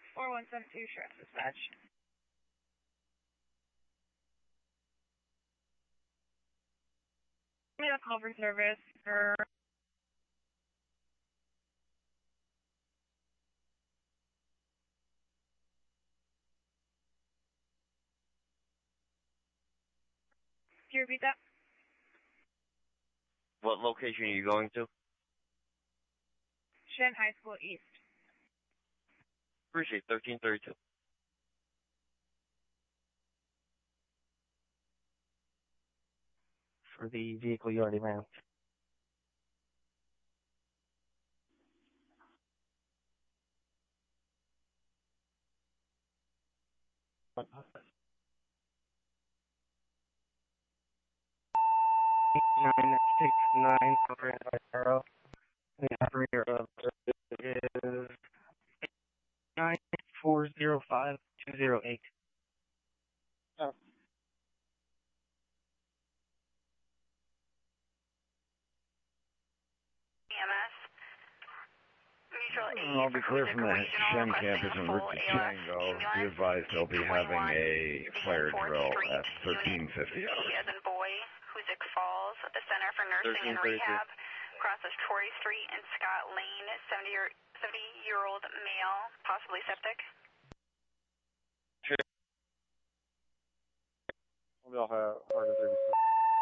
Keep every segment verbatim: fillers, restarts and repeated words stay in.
four one seven two, Sheriff Dispatch. We have a call for service for Can you repeat that? What location are you going to? Shen High School East. Appreciate thirteen thirty-two. For the vehicle you already ran. Nine six nine zero. The operator of it is nine four zero five two zero eight. Oh. I'll be clear from the Shen campus in Ricky Tango. Be advised they'll be having a fire drill at thirteen fifty. As in boy, Hoosick Falls, at the Center for Nursing and Rehab, crosses Troy Street and Scott Lane, seventy-year-old male, possibly septic. Sure. We all have Hargan thirty-six.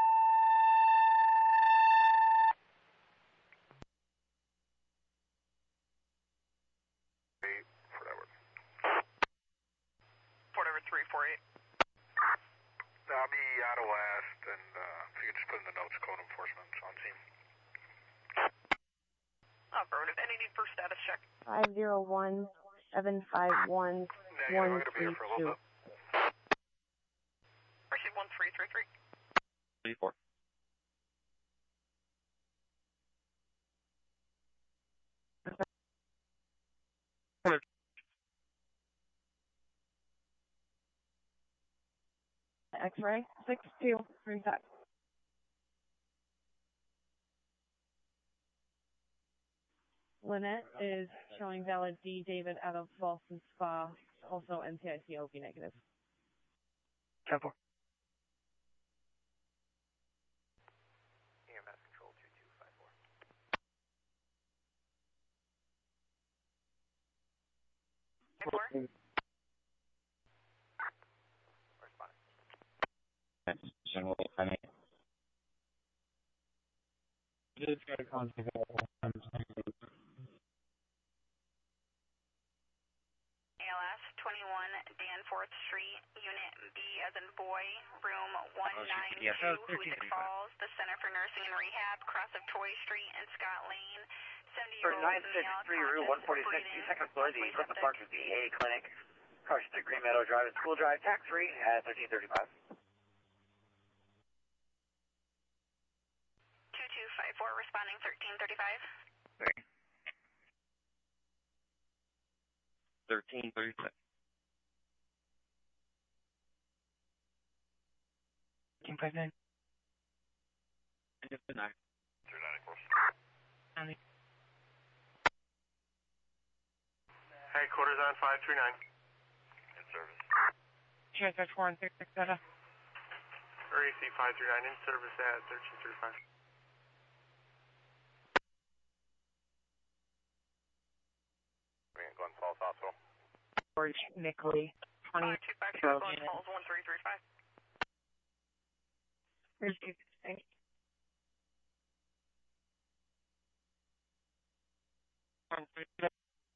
three four eight. I'll be out of west, and uh, if you could just put in the notes, code enforcement on scene. Affirmative. Any need for status check? Five zero one seven five one one three two. Proceed one three three three. Three four. X-ray six two three five. Lynette is showing valid D. David out of Boston Spa, also N C I C O B negative. ten four. E M S control two two five four. Four. General, I mean, just got to contact A L S twenty-one Danforth Street, Unit B as in boy, room one nine two, Hoosick Falls, the Center for Nursing and Rehab, cross of Troy Street and Scott Lane, seventy-year-old male, nine sixty-three Route one forty-six, second floor, the Brooklyn Park V A Clinic, cross the Green Meadow Drive and School Drive, tax-free at thirteen thirty-five. two two five four, responding thirteen thirty-five. thirteen thirty-six. thirteen fifty-nine. fifty-nine. Through ninety, of course. Headquarters on five three nine. In service. Sheriff Dispatch four one six six data. Or A C five three nine in service at thirteen thirty-five. Glen Falls Hospital. George Nickley, twenty. two five two, Glen Falls one three three five. Where's the thing? One three.